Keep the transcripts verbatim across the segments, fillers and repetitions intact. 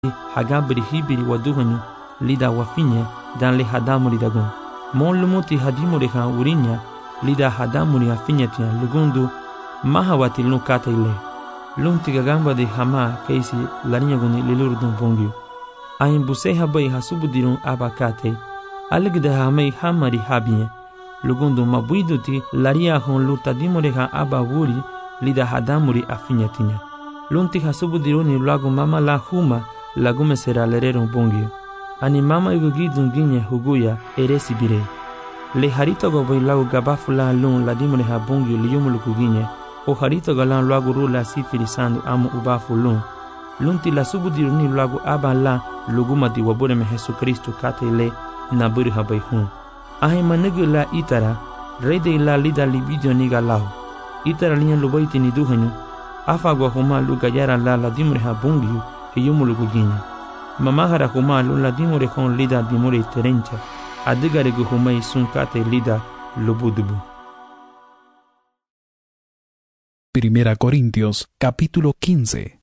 hagabri hibiri waduhanyu lida wafinya dan le hadamuri dagun. Mon lumuti hadimuri ha urinya lida hadamuri afinya tia lugundu mahawati lukata ile. Lunti gagamba de hama keisi larinya guni lilurdun bongyu. Ayin buse habai hasubudirun abakate. Aligda hamai hamari habinya. Lugundu mabuiduti laria hon lutadimuri ha abawuri lida hadamuri afinya tinya. Lunti hasubudiruni lagu mama la huma lagume sera lerero bongyu. Ani mama igugidun ginye huguya eresi bire. Le harito go lagu gabafula lun ladimuri ha bongyu liyumuluku ginye. O harito galan lagu rula sifirisandu amu ubafu lun. Lunti la subudiruni lagu aba la luguma di wabure me Jesu Kristo kate le naburi habai hun. Ahe manegu la itara rede la lida libidio niga lau. Itara linya lubaiti ni duhanyu. Afa gwa huma luga yara la la dimure ha bongyu hiyumuluku ginye. Mamahara huma lu la dimure hon lida dimure terencha. Adigare gu huma isun kate lida lubudubu. Primera Corintios, capítulo quince.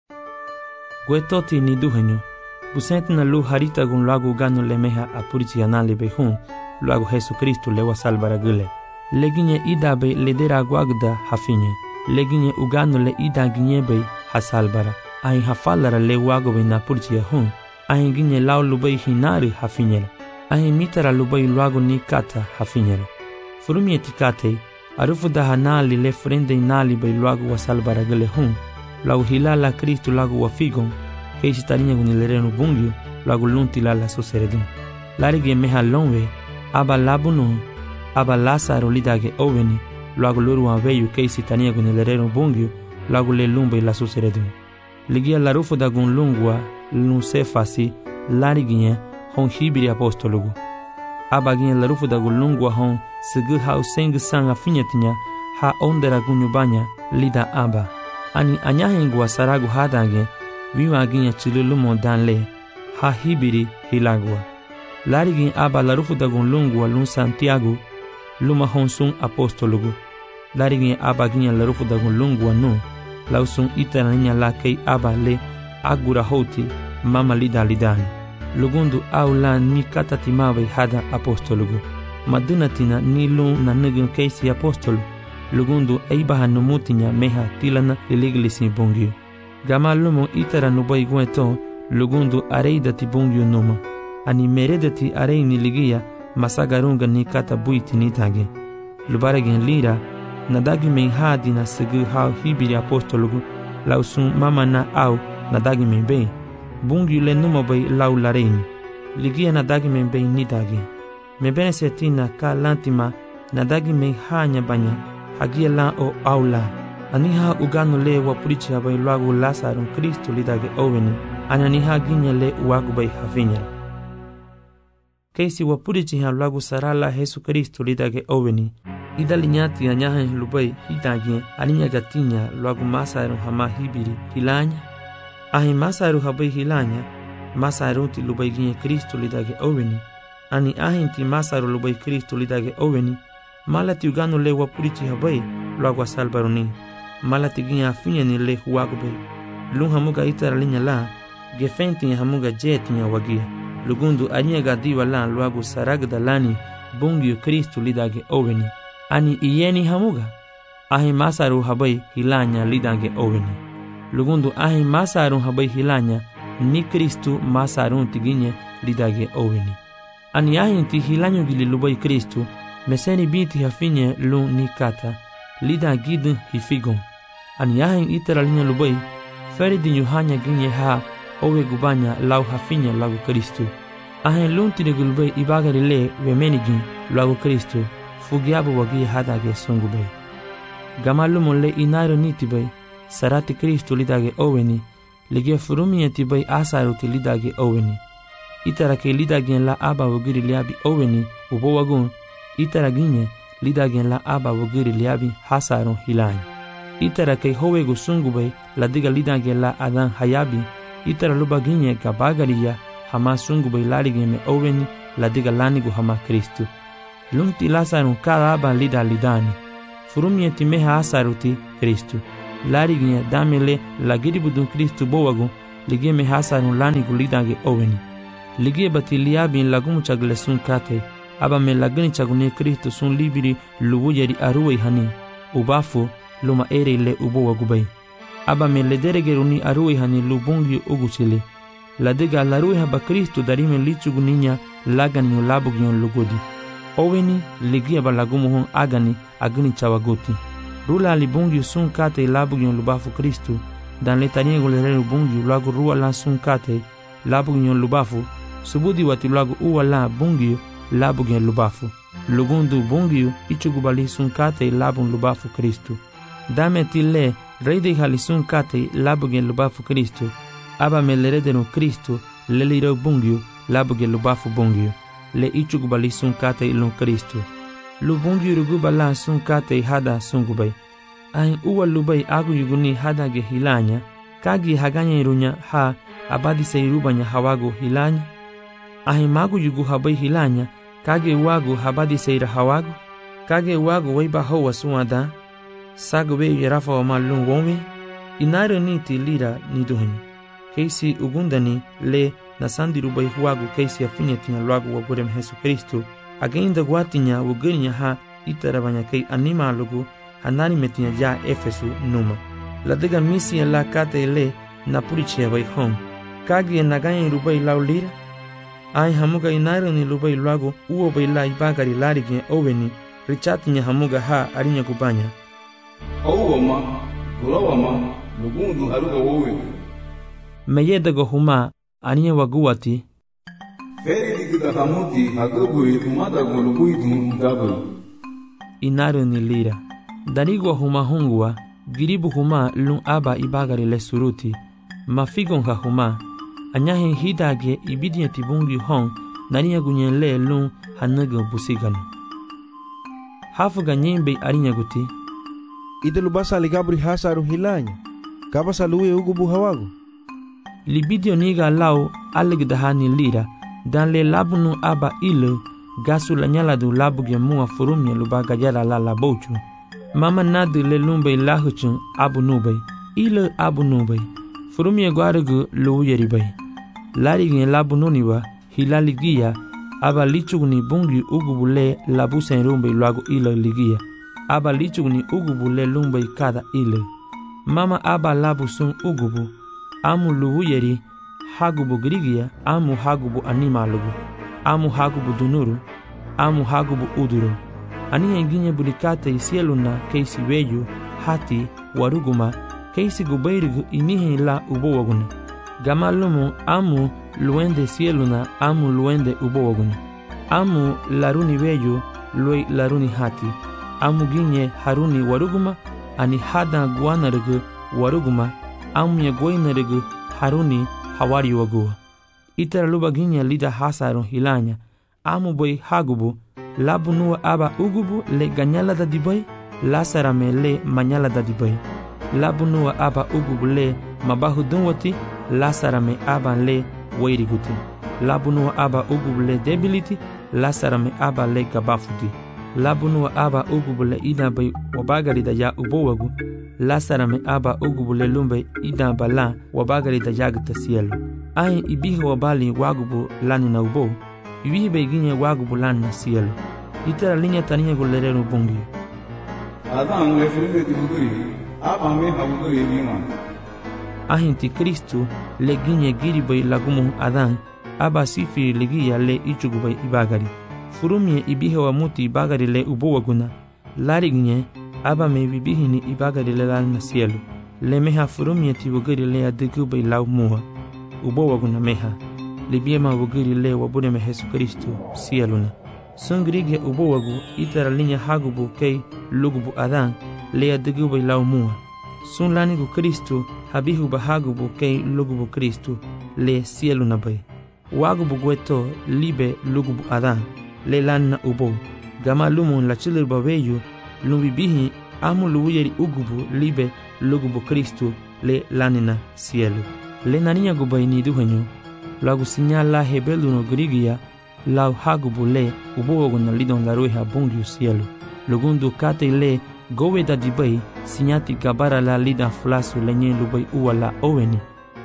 Guetoti ni duhenyo. Busent na lu harita gun lagu gano lemeha apurici anale behun. Luagu Jesu Kristo lewa salvara gule. Leginye idabe ledera guagda hafinye. Leginye ugano le ida ginyebe hasalbara. Ahin hafalara le wagobe na purici hun. Ahin ginye lau lubei hinari hafinyela. Ahin mitara lubei luagu ni kata hafinyela. Furumi etikate. Arufu da hanali le frende inali bei luagu wa salbara gule hun. Luagu hilala Kristo luagu wa figon. Keisi tarinya gunilerenu bungyu luagu lunti lala soseredun. Larigi meha lonwe. Aba labunu. Aba Lazaro lidage oveni. Luagu luru wa veyu keisi tarinya gunilerenu bungyu luagu le lumbe la soseredun. Ligia larufu da gun lungwa lun sefasi larigi hon hibiri apostolugu. Aba ginye larufu da gun lungwa hon segu hau sengu sanga finyetinya ha ondera gunyubanya lida aba. Ani anyahengwa saragu hadange viwa ginye chilulumo danle ha hibiri hilagwa. Larigin aba larufu dagun lungwa lun Santiago luma honsun apostolugu. Larigin aba ginye larufu dagun lungwa nu lausun itaraninya la kei aba le agura hoti mama lida lidani. Lugundu au la ni katatimawe hada apostolugu. Madunatina ni lun na nugun keisi apostolu. Lugundu eibaha numutinya meha tilana liliglisi bungyu. Gama lumo itara nubai gueto lugundu areidati bungyu numa. Ani meredati areini ligia masagarunga ni kata buiti nitage. Lubaregen lira nadagi men hadi na segu hau hibiri apostolugu lausun mama na au nadagi men be. Bungyu le numa bai lau lareini. Ligia nadagi men be nitage. Mebene setina ka lantima nadagi men hanya banya. Hagia la o aula. Aniha ugano le wapurichi habai luagu Lazaro Kristo lidage oveni. Ananiha ginya le uagu bai havinya. Keisi wapurichi ha luagu sarala Jesu Kristo lidage oveni. Ida linyati anyaha lubai hidage aninya gatinya luagu Masaro hama hibiri hilanya. Ahi Masaro habai hilanya. Masaro ti lubai ginya Kristo lidage oveni. Ani ahi ti Masaro lubai Kristo lidage oveni. Malati ugano le wapurichi habai luagu salbaruni. Malati ginya afinya ni le huagube. Lung hamuga itara linya la gefenti hamuga jetinya wagia. Lugundu anya gadiwa la luagu saragda lani bungyu Kristo lidage oveni. Ani iyeni hamuga. Ahi Masaru habai hilanya lidage oveni. Lugundu ahi Masaru habai hilanya ni Kristo Masaru tiginye lidage oveni. Ani ahi ti hilanyo gili lubai Kristo meseni binti hafinye lung ni kata lida gidun hifigon. Ani yahin itara linya lubai feri di nyuhanya ginye ha owe gubanya lau hafinya lagu Kristo. Ahin lunti de gulbai ibagari le wemenigin lagu Kristo fugiabu wagi hadage sungubai. Gamalumo le inairo nitibai sarati Kristo lidage oweni ligia furumi etibai asaruti lidage oweni. Itara ke lidage la aba wagiri liabi oweni ubo wagun itara ginye lidagen la aba wogiri liabi hasaron hilany. Itara kei howe gusungubai la diga lidagen la adan hayabi. Itara luba ginye gabagariya hama sungubai larigen me oweni la diga lanigu hama Kristu. Lunti Lazaro kada aba lida lidani. Furumi etimeha asaruti Kristu. Larigen damele la giribudun Kristu bowagu ligie me hasarun lani gulidage oweni. Ligie batiliabin lagumu chagle sun kate, aba me lagni chagune Kristo sun libiri luwu yeri aruwe hani, ubafu luma ere le ubo wagubai. Aba me lederegeruni aruwe hani lubungi uguchile. Ladega laruwe haba Kristo darime lichuguninya lagani labugion lugodi. Oweni ligie ba lagumu hon agani agni chawagoti. Rula libungi sun kate labugion lubafu Kristo, dan letanie golere lubungi lagu rua la sun kate labugion lubafu, subudi wati lagu uwa la bungi labugion lubafu. Lugundu bungi ichugubali sun kate labun lubafu Kristo. Dame tile reide hali sun kate labugion lubafu Kristo. Aba me leredeno Kristo leliro bungi labugion lubafu bungi. Le ichugubali sun kate ilon Kristo. Lubungi rugubala sun kate hada sungubai. Ahin uwa lubai agu yuguni hada ge hilanya, kagi haganya irunya ha abadi seirubanya hawago hilanya. Ahin magu yugu habai hilanya, kage wagu habadi seira hawago, kage wagu waiba hawa suada, sagu be yarafa wa malun wome, inaro niti lira niduhunyi. Keisi ugundani le nasandi rubai huwagu keisi afinya tinya luagu wa burem Jesu Kristo, agenda guatinya wugirinya ha itarabanya kei anima lugu, hanani metinya ja Efesu numa. Ladega misi la kate le napurichia bai hong. Kagi naganya rubai laulira. Ai hamuga inairo ni rubai luago uo bai la ibagari larigin oweni. Richatinya hamuga ha arinya kubanya. Ouwama, gulawama, lugundu haruga wowe. Meyedago huma arinya waguwati. Feri digida hamuti hagabui umada guluguidu gabu. Inairo ni lira. Darigwa huma hungwa, giribu huma lun aba ibagari le suruti, mafigon ha huma, anyahin hidage ibidiya tibungi hong, nariya gunyen le lun hanaga busigano. Hafuga nyembe arinya guti. Idelu basa ligabri hasaru hilanya, kabasa luwe ugubu hawago. Libidio niga lau alegdahani lira, dan le labunu aba ilu, gasu la nyaladu labu gemua furumye lubaga yara la labochu. Mama nadu le lumbai lahuchun abu nubai, ile abu nubai, furumye guarugu lu yeribai. Larigin labu nuniwa, hilaligia, aba lichugni bungi ugubule labu sen rumbai luagu ile ligia, aba lichugni ugubule lumbai kada ile. Mama aba labu sun ugubu, amu lu yeri, hagubu grigia, amu hagubu animalugu, amu hagubu dunuru, amu hagubu uduru. Ani enginye bulikate isieluna keisi weyu, hati, waruguma, keisi gubairigu inihe la ubowaguna. Gama lumu amu luende sieluna amu luende ubowaguna. Amu laruni weyu, lue laruni hati. Amu ginye haruni waruguma, ani hada guanarigu waruguma, amu ya guainarigu haruni hawari wagua. Itara luba ginye lida hasarun hilanya, amu boy hagubu, labu nuwa aba ugubu le ganyala da dibai, lasarame le manyala da dibai. Labu nuwa aba ugubu le mabahu dunwati, lasarame aba le wairiguti. Labu nuwa aba ugubu le debiliti, lasarame aba le gabafuti. Labu nuwa aba ugubu le idabai wabagari da ya ubowagu, lasarame aba ugubu le lumbe idabala wabagari da yagta sielu. Ayin ibihi wabali wagubu lani na ubo, ibihi beginye wagubu lani na sielu. Itara linya taniya gulerero bungi. Adan lefrede dibuguri, aba me habuguri bima. Ahinti Kristo le ginye giribai lagumu adan, aba sifiri legia le ichugubai ibagari. Furumye ibihe wa muti ibagari le ubowaguna. Larignye aba me bibihini ibagari le lal na sielu. Le meha furumye tibuguri le adigubai lau muha. Ubowaguna meha. Libiema wuguri le wabudeme Jesu Kristo sieluna. Sungrige ubowagu itara linya hagubu kei lugubu adan le adigubai lau muha. Sun lanigu Kristo habihu bahagubu kei lugubu Kristo le sieluna bai. Wagubu gueto libe lugubu adan le lanna ubo. Gama lumun la chilir babeyu lumbibihi amu luwiyeri ugubu libe lugubu Kristo le lanina sielu. Le naninya gubai ni duhenyo. Lagu sinyala hebeluno grigia lau hagubu le ubowagu na lidon la rueha bungiu sielu. Lugundu kate le gowe da dibai sinyati gabara la lida flasu lenye lubai uwa la oweni.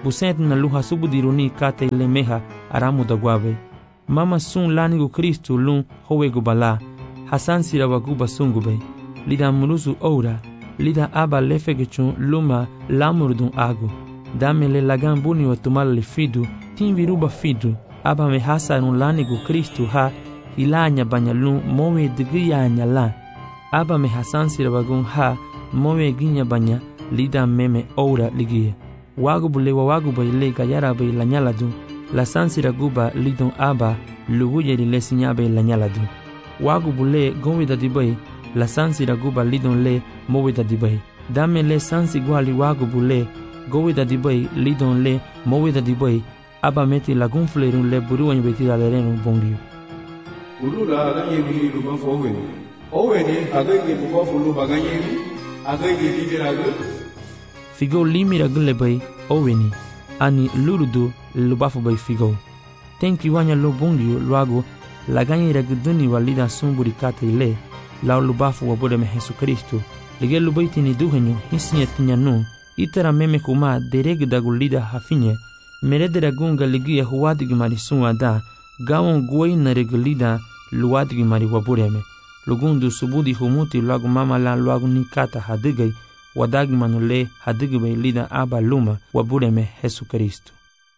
Busent na luha subudiruni kate lemeha aramu da guabe. Mama sun lanigu Kristu lun howegu bala. Hasan sirawaguba sungube. Lida muruzu oura. Lida aba lefegechun luma lamurdun agu. Dame le lagan buni wa tumal le fidu. Tin viruba fidu. Aba me hasarun lanigu Kristu ha. Ilanya banyalun mowe digiyanya la. Aba me hasan sirawagun ha. Mowe ginya banya. Lida meme oura ligie. Wagubule wa waguba ile gayara be la nyaladu. La sansira guba lidon aba lubuye le sinyabe la nyaladu. Wagubule gowida dibay la sansira guba lidon le mowida dibay. Dame le sansi gwali wagubule gowida dibay lidon le mowida dibay. Aba meti la gunflerun le buru betida le renu bongiu. Ulula la yemi luba fowe. Owe ni agege luba fulu baganyemi. Agege dibiragu. Figo limira gule bay oweni ani lurudu lubafu bay figo. Tenki wanya lo bongiu luago la ganyira guduni walida sumburi kata ile la lubafu wabode me Jesu Kristu. Lige lubaiti ni duhenyo hisinya tinyanu itara meme kuma dereg dagulida hafinye meredera gunga ligia huwadigi marisunwa da gawon guay na regulida luwadigi mari wabureme. Lugundu subudi humuti luago mama la luago nikata hadigay wadagi manule hadigbe lida aba luma wabureme Jesu Kristu.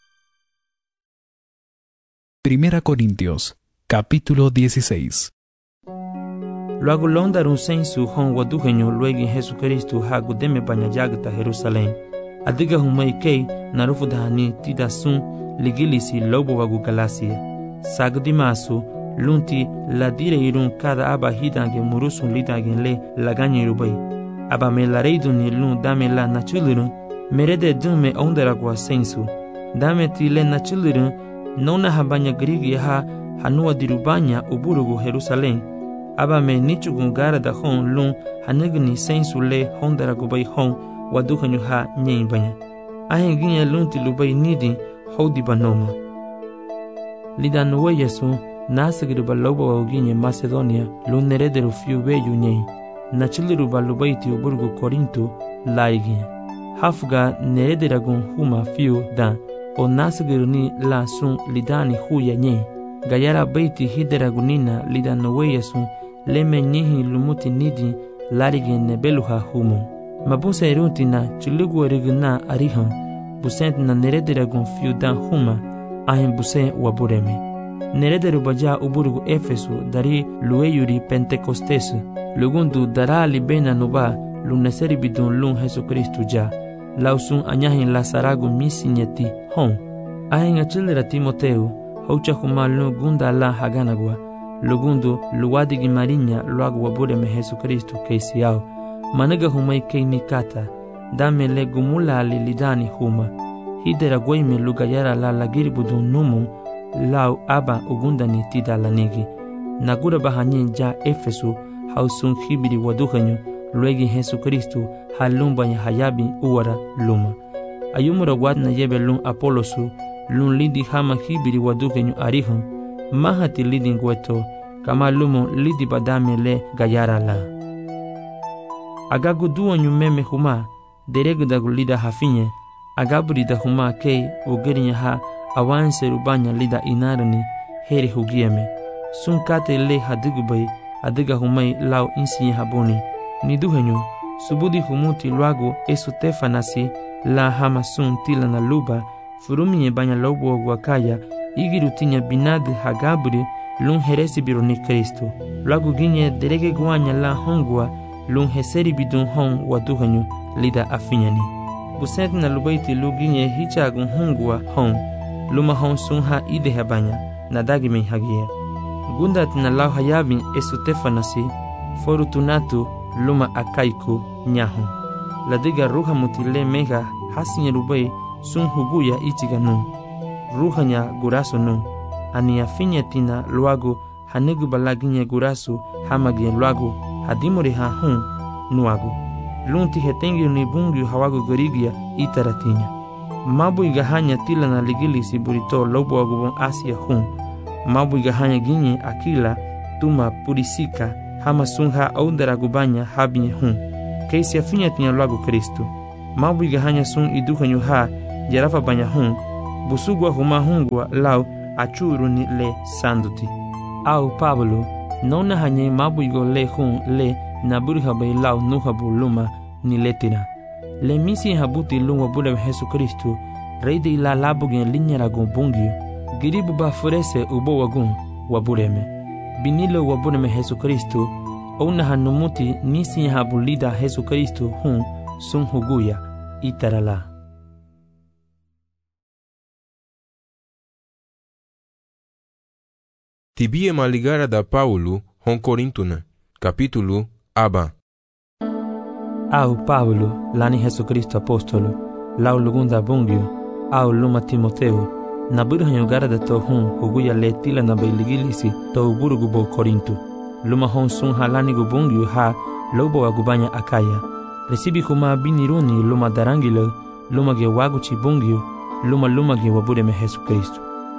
Primera Corintios, capítulo dieciséis. Luego londarun sensu hon waduhenyo luegi Jesu Kristu hagu deme banyajagta Jerusalem. Adiga humay kei narufu dahani tida sun ligilisi lobo wagu galasia. Sagdimasu lunti ladire irun kada aba hidange murusun lidagen le laganye rubai. Aba me la reiduni lun dame la nachulurun merede dume ondaragwa sensu. Dame ti le nachulurun nona habanya grigi ha hanua dirubanya uburugu Jerusalem. Aba me nichugun gara da hon lun hanigni sensu le hondaragu bay hon waduhanyu ha nyen banya. Ahen ginya lunti lubai nidi hodi banoma. Lida nuwe yesu nasigiru baloba wa uginye Macedonia lun nerederu fiu beyu nyen. Nachiliru balubaiti uburgu Korinto laigi. Hafga nerederagun huma fiu da o nasigiru ni la sun lidani huya nye. Gayara baiti hideragunina lida noweyasun leme nyihi lumuti nidi larigi nebeluha humo. Mabusa erunti na chulugu eriguna arihan busent na nerederagun fiu da huma ahin buse wabureme. Nerederu baja uburgu Efesu dari lueyuri Pentecostesu. Lugundu darali bena nuba luneseri bidun lun Jesu Kristu ja. Lausun anyahin lasaragu misinyeti hon. Ahin achilera Timoteu haucha huma lun gunda la haganagwa. Lugundu luwadigi marinya luagu wabureme Jesu Kristu keisiao. Managa humai kei nikata. Dame le gumula ali lidani huma. Hidera goime lugayara la lagiri budun numu. Lau aba ugundani tida lanigi. Nagura bahanyin ja Efesu. Hausun hibiri waduhanyu luegi Jesu Kristu halumbanya hayabi uwara luma. Ayumura wadna yebe lun Apolosu lun lidi hama hibiri waduhanyu arihun mahati lidi ngweto kama lumu lidi badame le gayara la. Agagu duwanyu meme huma deregu dagu lida hafinye agaburi da huma kei ugerinya ha awanse rubanya lida inarani heri hugieme sun kate le hadigubay adiga humay lau insiye haboni. Niduhenyu, subudi humuti luago esu tefanasi la hamasun tila na luba, furuminye banya lobo wakaya, igiru tinya binadi hagaburi lun heresi bironi Kristu. Luago ginye derege guanya la hongwa lun heseri bidun hong waduhenyu lida afinyani. Busenti na lubaiti lu ginye hichagun hongwa hong, luma hong sun ha ide habanya, nadagi men hagia. Gundat na lau hayabin esu tefanasi, forutunatu luma akaiku nyahu. Ladiga ruha mutile mega hasinya rubai sun huguya ichiganu. Ruha nya guraso nu. Ani afinya tina luago hanigu balaginya gurasu hamagia luago hadimori ha hun nuago. Lunti hetengi unibungi hawago gorigia itaratinya. Mabu igahanya tila na ligilisi burito lobo agubon asia hun. Mabu igahanya ginye akila tuma purisika hama sunha aundara gubanya habinye hun. Keisi afinya tinya luago Kristu. Mabu igahanya sun iduhanyu ha jarafa banya hun busugwa huma hungwa lau achuru ni le sanduti au Pablo nona hanye mabuigo le hun le naburi habai lau nuhabu luma ni letira le misi habuti lungwa bude Yesu Kristo reide ila labugen linyara gon bungio giribu ba furese ubo wagun wabureme binilo wabureme Yesu Kristo ona hanumuti nisi habulida Yesu Kristo hun sun huguya itarala. Tibie maligara da Paulo hon Corintuna capítulo aba. Au Paulo lani Yesu Kristo apostolo lau lugunda bungio au luma Timoteo na buru hanyogara da to hun huguya letila na bailigilisi to burugu bo Korintu luma hon sun halani gubungio ha lobo wa gubanya Akaya resibi kuma biniruni luma darangilo luma ge wagu chibungio luma luma ge wabude me Yesu Kristo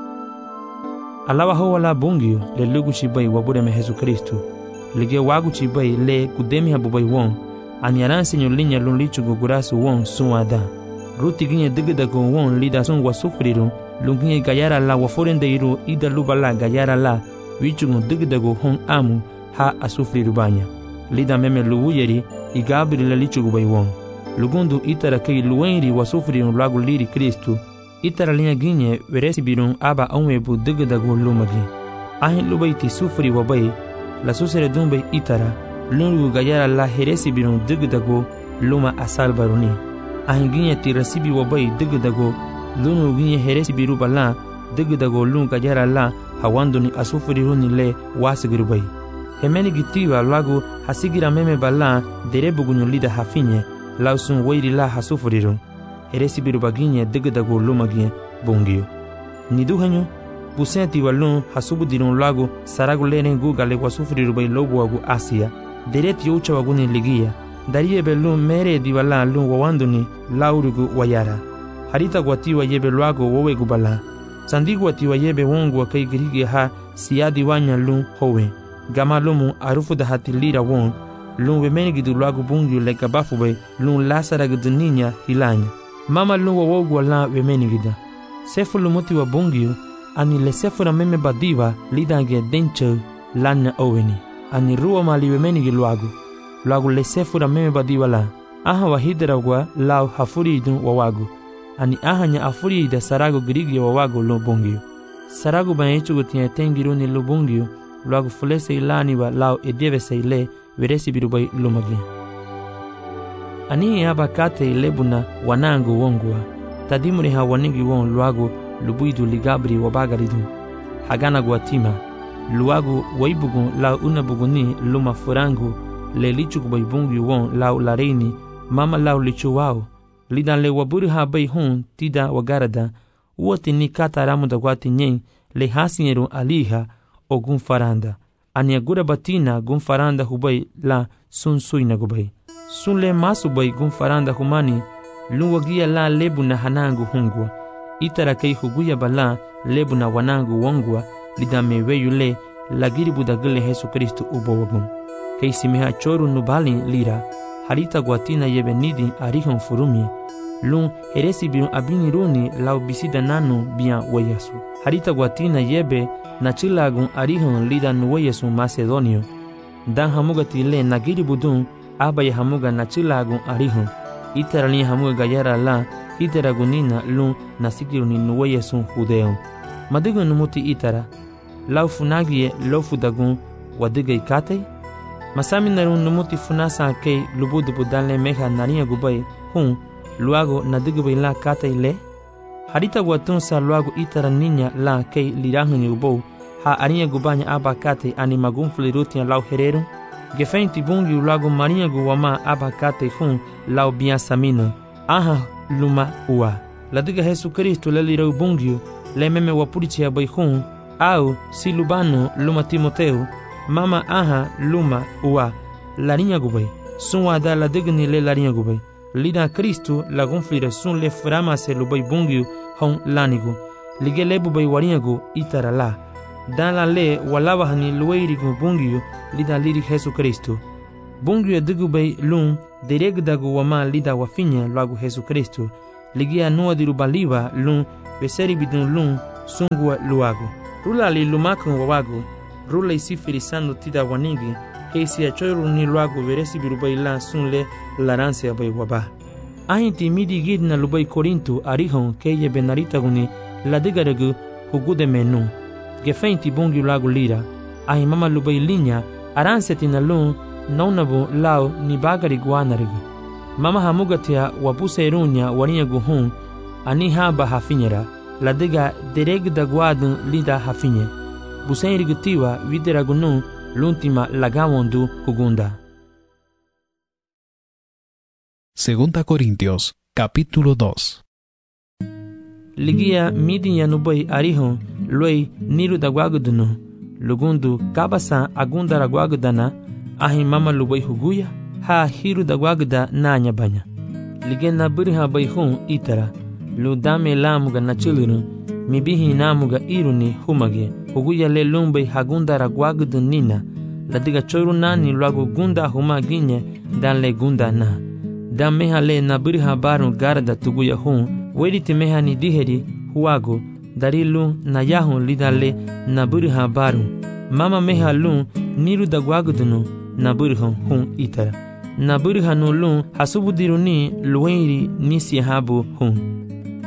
alawa ho wala bungio le lugu chibai wabude me Yesu Kristo lige wagu chibai le kudemi habubai won anyaransi nyolinya lunlichu gugurasu won suada ruti ginye digida go won lida sun wasufriru lunginye gayara la waforende iru ida lubala gayara la wichungu digida go hon amu ha asufriru banya lida meme luwuyeri igabri la lichu gubai won lugundu itara kei luwenri wasufriru lagu liri Kristo itara linya ginye veresi birun aba onwebu digida go lumagi ahin lubaiti sufri wabai la susere dumbe itara lungu gayara la heresi birun digdago luma asalbaruni ahinginya tirasibi wabai digdago lunu ginya heresi biru bala digdago lungu gayara la hawanduni asufriruni le wasigirubai hemeni gitiwa lagu hasigira meme bala derebugunyu lida hafinye lausun wairi la hasufriru heresi biru baginya digdago luma ginya bungio niduhanyu busenti walun hasubudirun lagu saragu lene gugale wasufriru bai lobu wagu Asia dereti ucha waguni ligia dariye belun mere diwala lun wawanduni laurugu wayara harita gwatiwa yebe lwago wowe gubala sandi gwatiwa yebe wongu wa kai girige ha siadi wanya lun howe gama lumu arufu da hatilira won lun wemeni gidu lwago bungyu leka bafube lun lasara giduninya hilanya mama lun wawogu wala wemeni gida sefu lumuti wa bungyu ani le sefu na meme badiva lidange denche lana oweni ani ruwa mali wemeni gilwagu lwagu le sefu na meme badiva la aha wahidra gwa lau hafuri idun wawagu ani aha nya afuri ida sarago girigi wawagu lo bungyu sarago banyechu gutia tengiru ni lo bungyu lwagu fulese ilani wa lau edeve seile veresi birubai lumagi ani aba kate ilebuna wanangu wongwa tadimuri ha wanigi won lwagu lubuidu ligabri wabagaridu hagana guatima luagu waibugu lau unabuguni luma furangu le lichu kubaibungu won lau lareini mama lau lichu wao lidan le waburi ha bai hun tida wagarada uoti ni kata ramu da guati nyen le hasinyeru aliha o gunfaranda ania gura batina gunfaranda hubai la sun suina gubai sun le masu bai gunfaranda humani luwagia la lebu na hanangu hungwa itara kei huguya bala lebu na wanangu wongwa lidame weyule lagiri budagile Yesu Kristo ubowagun kei simeha choru nubali lira harita guatina yebe nidi arihon furumi lun heresi birun abini runi lau bisida nanu bian wayasu harita guatina yebe na chilagun arihon lida nuwayasu Macedonio dan hamuga tile nagiri budun abaya hamuga na chilagun arihon itara ni hamuga gayara la itara gunina lun nasikiru ni nuwayasu Judeo madigu numuti itara lau funagie lo fudagun wadiga ikate masami narun numuti funasa kei lubudu budale meha naria gubai hun luago nadigu bai la kate ile harita guatun sa luago itara ninya la kei lirahun ubou ha aria gubanya aba kate ani magun flirutia lau hereru gefenti bungi luago maria guwama aba kate hun lau bia samino aha luma ua ladiga Yesu Kristo le lirau bungi le meme wapurichia bai hun au silubano luma Timoteo mama aha luma ua larinya gubai sunwa da la digni le larinya gubai lida Kristo la gonflira sun le frama se lubai bungiu hon lanigu ligele bubai warinyagu itara la dala le walawa hani luwairigu bungiu lida liri Yesu Kristo bungiu digu bai lun deregdagu wama lida wafinya lagu Yesu Kristo ligia nua di rubaliwa lun beseri bidun lun sungua luago. Rula li lumakun wawago, rula isifiri sando tida wanigi, keisi achoiru ni luago veresi birubai la sunle laranse abai waba. Ahinti midi gid na lubai Korintu arihon keye benarita guni la digaregu hugude menu. Gefeinti bungi luago lira, ahi mama lubai linha aranseti na lun naunabu lao ni bagari guanarigu. Mama hamugatia wapuse irunya waniya guhun ani haba hafinyera. La diga dereg da guadun lida hafinye. Busen rigutiwa videragunun l'ultima lagamondu hugunda. Segunda Corintios, capítulo dos. Ligia midi yanubai arihon luei niru da guagudunu. Lugundu kabasa agunda ra guagudana ahi mama lubai huguya ha hiru da guaguda nanya banya. Ligena birha baihun itara. Lu dame lamuga na chilunu, mibihi namuga iruni humage, huguya le lumbai hagunda ra guagudu nina, la diga choru nani luagu gunda humaginye, dan le gunda na. Dan meha le na birha barun garda tuguya hun, wediti meha ni diheri huago, darilu na yahun lida le na birha barun. Mama meha lun niru da guagudunu na birha hun itara. Na birha no lun hasubudiruni luenri nisi habu hun.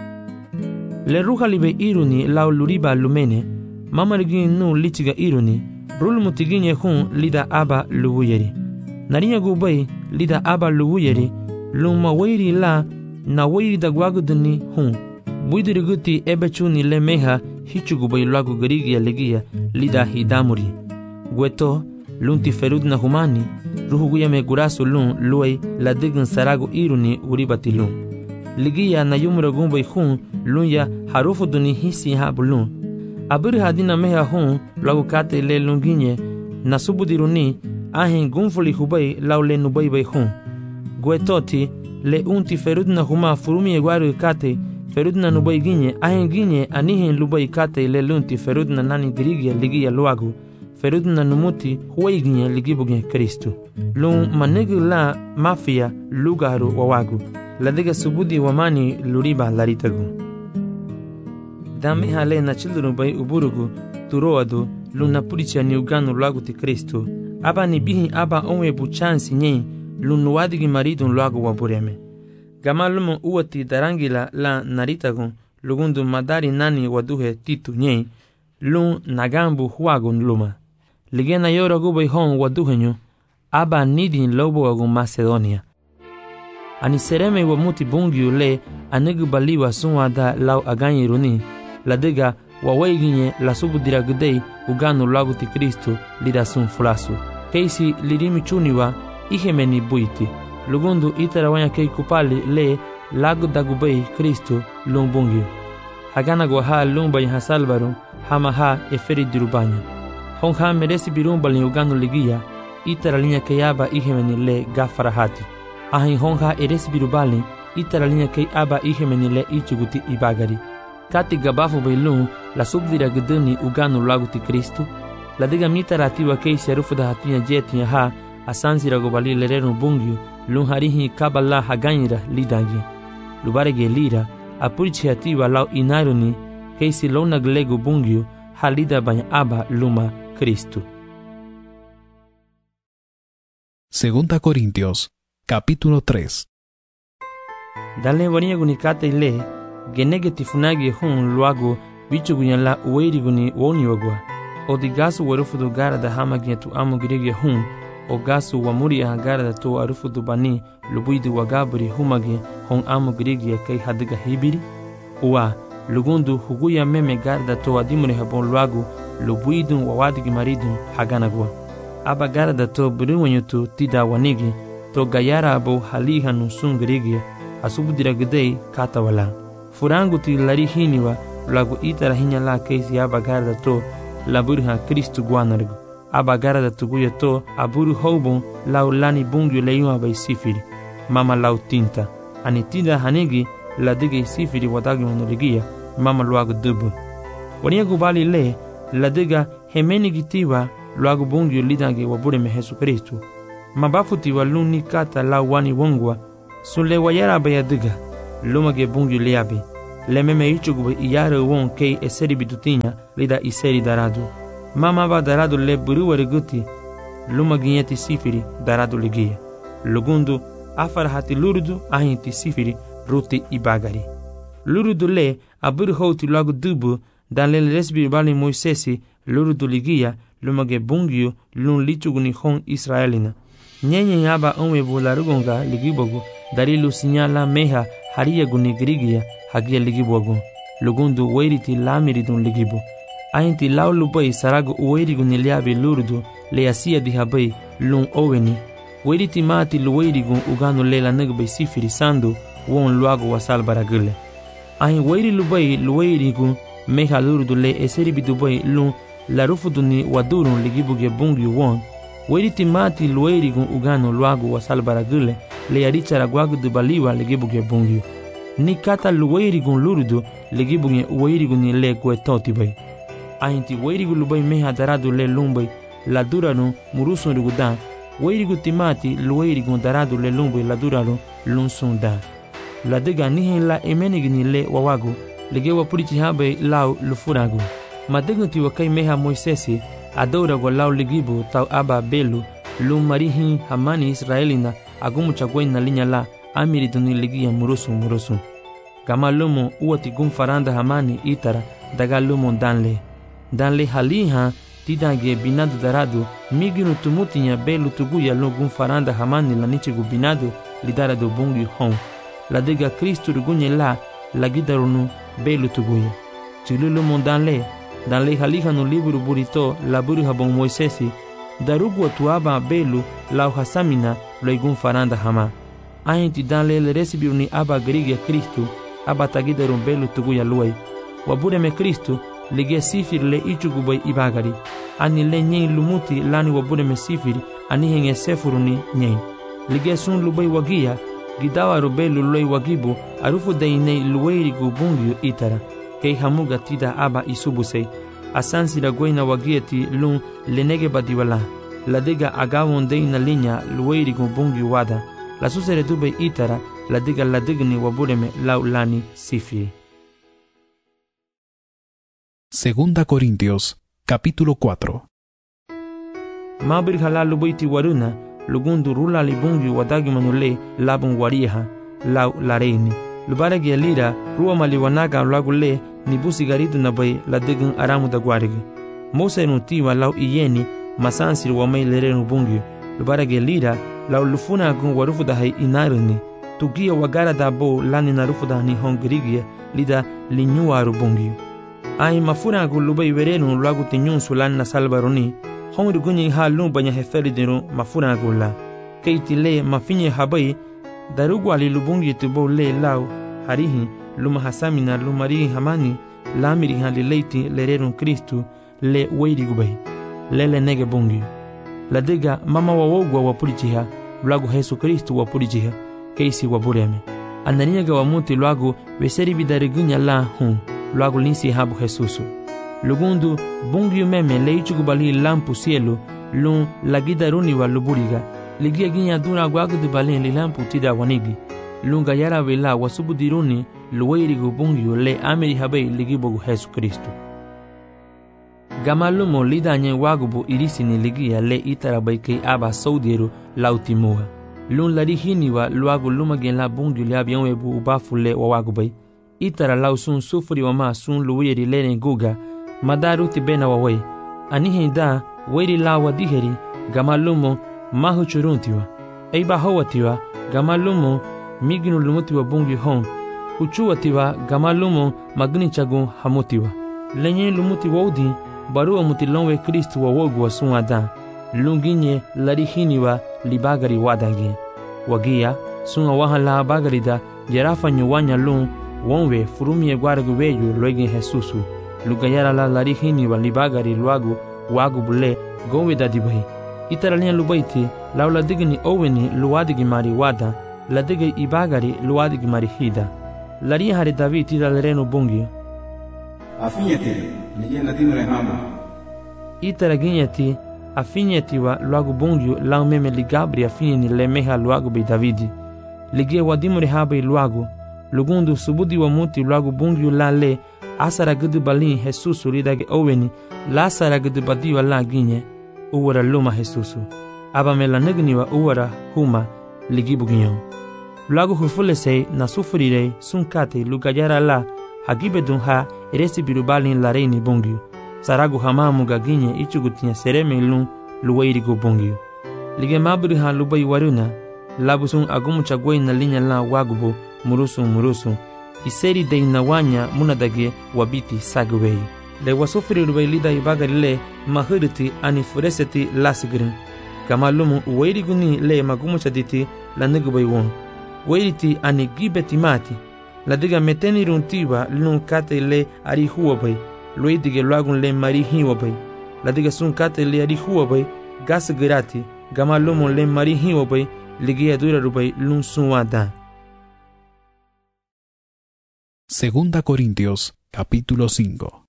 Le ruha libe iruni lau luriba lumene, mama rigin nu litiga iruni, rul mutiginye hun lida aba luwuyeri. Narinya gubai lida aba luwuyeri, luma wairi la na wairi da guaguduni hun. Buidiri guti ebechuni le meha hichu gubai lagu garigia legia lida hidamuri. Gueto, lunti ferud na humani, ruhu guya me gurasu lun luay la digin sarago iruni uribati lun. Ligia na yumura gumbai hun lunya harufu duni hisi habulun. Abiri hadina meha hun lagu kate le lunginye na subudiruni ahin gumfuli hubai lau le nubai bai hun. Guetoti le unti ferudna huma furumi egwaru kate ferudna nubai ginye ahin ginye anihin lubai kate le lunti ferudna nani girigia ligia luagu. Ferudna numuti huwai ginye ligibuge Kristu. Lun manegu la mafia lugaru wawagu. La diga subudi wamani luriba laritagu. Dame hale na children bai uburugu turoadu luna puricha ni uganu lagu ti Kristo. Aba ni bihi aba onwe buchansi nye lunuwadigi maridun lagu wabureme. Gamalumo uwati darangila la naritagu lugundu madari nani waduhe titu nye lun nagambu huagun luma. Ligena yoragu bai hon waduhenyo aba nidin lobo agun Macedonia. Ani sereme wa muti bungiu le anegu baliwa sunwa da lau aganyi runi. La diga wa waiginye la subu diragudei uganu lagu ti Kristo lida sun fulasu. Keisi lirimi chuniwa ihemeni buiti. Lugundu itara wanya kei kupali le lagu dagubei Kristo lung bungiu. Hagana gwa ha lumba ya hasalbaru hama ha eferi dirubanya. Hong ha meresi birumba li uganu ligia itara linya keyaba ihemeni le gafarahati. Ahin honga eres birubali itara linya kei aba ihemeni le ichuguti ibagari. Kati gabafu bailun la subdira guduni uganu lagu ti Kristu. La diga mitara atiwa kei serufu da hatinya jetinya ha asansi ragobali lerenu bungiu lun harihi kabala haganyira lidagi. Lubarege lira apurichi atiwa lau inaruni kei si lona glegu bungiu halida banya aba luma Kristu. Segunda Corintios, capítulo tres. Dale waniya gunikate ile genege tifunagi hun luago bichu gunyala uweiri guni woni wagwa. O di gasu warufudu gara da hamagia tu amu girege hun o gasu wamuri ya gara da tu arufudu bani lubuidu wagaburi humage hon amu girege kai hadiga hibiri. Uwa lugundu huguya meme gara da tu adimure habon luago lubuidu wawadigi maridu haganagwa. Aba gara da tu buriwanyutu tida wanigi to gayara abo haliha nusun girege asubudira gudei kata wala. Furangu ti lari hiniwa lagu itara hinya la keisi aba gara da to laburha Kristu guanargu. Aba gara da tuguya to aburu houbon lau lani bungyu leyuma bai sifiri. Mama lau tinta. Ani tinda hanigi la dige sifiri wadagi manuligia mama luagu dubu. Waniya gubali le la diga hemeni gitiwa luagu bungyu lidage wabure me Jesu Kristu. Mabafuti wa luni kata lau wani wongwa sun le wayara baya diga. luma ge bungyu liabi. Le meme ichugu iyare won kei eseri bitutinha lida iseri daradu. Mama ba daradu le buruwari guti luma ginyeti sifiri daradu ligia. Lugundu afarahati lurudu ahinti sifiri ruti ibagari. Lurudu le aburu houti lagu dubu dan le resbi bali Moisesi lurudu ligia luma ge bungyu lun lichugu ni hon Israelina. Nyenye yaba onwe bularugonga ligibogu darilu sinyala meha hariya guni grigia hagia ligibogu. Lugundu weiriti lamiridun ligibo. Ainti laulu bai saragu uweirigu niliabi lurudu le asia dihabai lun oweni. Weiriti mati luweirigu uganu lela nagbai sifiri sandu won luagu wasal baragule. Ain weiri lubai luweirigu meha lurudu le eseri bidubai lun larufuduni wadurun ligibuge bungyu won. Weiriti mati luweirigu uganu luagu wasal baragule le yarichara guagu dubaliwa ligibuge bungyu. Ni kata luweirigu lurudu ligibuge uweirigu ni le guetoti bai. Ainti weirigu lubai meha daradu le lumbai la duranu murusun rugudan. Weirigu timati luweirigu daradu le lumbai la duranu lunsun da. La dega nihin la emenigni le wawagu ligewa purichi habe lau lufuragu. Madegunti wakai meha Moisesi adourago lau ligibu tau aba belu lum marihin hamani Israelina agumu chagwen na linya la amiriduni ligia murusun murusun. Gama lumo uati gum faranda hamani itara daga lumo danle. Danle haliha tidange binadu daradu miginu tumutinya belu tuguya lugum faranda hamani la nichigu binadu lidaradu bungi hon. La dega Kristu rugunye la la gidarunu belu tuguya. Chilulu mondanle danle haliha no liburu burito la buru habon Moisesi darugu atuaba belu la hasamina loigum faranda hama. Ainti danle le resibiruni aba grigia Kristu aba tagidarun belu tuguya luai. Wabureme Kristu lige sifir le ichugu bai ibagari. Ani le nyei lumuti lani wabureme sifir ani henge sefuruni nyei. Lige sun lubai wagia gidawa rubelu loi wagibu arufu dainei luweirigu bungyu itara. Kei hamuga tida aba isubusei. Asansi la goina wagieti lun lenege badiwala. La dega agawon deina linya luweirigu bungyu wada. La susere dube itara la dega la digni wabureme lau lani sifiri. Segunda Corintios, capítulo cuatro. Mabir hala lubaiti waruna, lugundu rula libungi wadagi manule labun wariha, lau lareini. Lubaragi alira, ruwa maliwanaga lagule, nibusi garidu nabai la digun aramu da guarigi. Mose nutiwa lau iyeni, masansir wamai lerenu bungi. Lubaragi alira, lau lufuna agun warufu da hai inarini. Tugia wagara da bo lani narufu da ni hongrigia, lida linyuaru bungi. Ai mafuna gu lubai werenu luagu tinyun sulan na salbaroni. Hongri gunyi ha lumbanya heferi dinu mafuna gu la. Keiti le mafinye habai darugu ali lubungi tubo le lau harihi luma hasamina lumari hamani lamiri hali leiti lerenu Kristu le weiri gubai. Lele nege bungi. La dega mama wawogwa wapurichiha luagu Yesu Kristu wapurichiha keisi wabureme. Ananiaga wamuti luagu weseri bidarigunya la hun. Luagu linsi habu Jesusu. Lugundu bungi meme leichugu bali lampu cielo lun lagida runi wa luburiga. Ligia ginya duna guagu de balen li lampu tida wanigi. Lunga yara vela wasubu diruni luweirigu bungi le ameri habe ligibogu Jesu Kristu. Gamalumo lidanye wagubu irisini ligia le itarabaike aba saudiru lautimuha. Lun larihini wa luagu lumagen la bungi le abianwebu ubafu le wawagubai. Itara lau sun sufuri wama sun luwiri lene guga madaru tibena wawai anihi da wiri lawa diheri gamalumo mahu churuntiwa eiba hawatiwa gamalumo miginu lumutiwa bungi hon uchuwatiwa gamalumo magni chagun hamutiwa lenye lumuti wodi baruwa mutilonwe Kristu wa wogu wa sun ada lunginye larihiniwa libagari wadagi wagia sun awahan la bagari da jerafa nyuwanya lun wonwe furumie guargu weyu loigin Jesusu lugayara la larihini wa libagari luagu wagu bule gowe dadibai itaralia lubaiti laula digni oweni luadigi mari wada la digi ibagari luadigi mari hida lari hari David ida lerenu bungi afinyete nije nadimu rehama itaraginyeti afinyeti wa luagu bungi lau meme ligabri afinyeni lemeha luagu bei Davidi ligie wadimu rehabai luagu lugundu subudi wa muti lagu bungyu la le asara gudu balin Jesusu lidage oweni la asara gudu badiwa la ginye uwara luma Jesusu aba me la negniwa uwara huma ligibu ginyon lagu hufule se na sufurire sunkate lugayara la hagibe dun ha eresi birubalin la reini bungyu saragu hamamu gaginye ichugutinya sereme lun luwairi go bungyu lige mabri ha lubai waruna labusun agumu chagwei na linya la wagubo murusu murusu iseri de inawanya munadage wabiti sagwei le wasufiri lubai lida ibagarile mahiriti ani fureseti lasigrin kama lumu uwairi guni le magumu chaditi la nigubai won wairiti ani gibeti mati la diga meteni runtiwa lun kate le ari huwabai loi dige lagun le mari hiwabai la diga sun kate le ari huwabai gas grati gama lumu le mari hiwabai ligia dura rubai lun sunwada. Segunda Corintios, capítulo cinco.